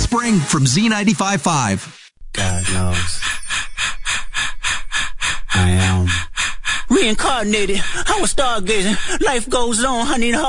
spring from Z95.5. God knows. I am reincarnated. I was stargazing. Life goes on, honey.